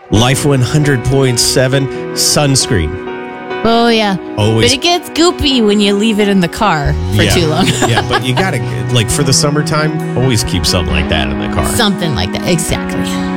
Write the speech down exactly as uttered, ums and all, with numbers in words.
Life one hundred point seven sunscreen. Oh, yeah. Always. But it gets goopy when you leave it in the car for yeah. too long. Yeah, but you got to, like, for the summertime, always keep something like that in the car. Something like that. Exactly.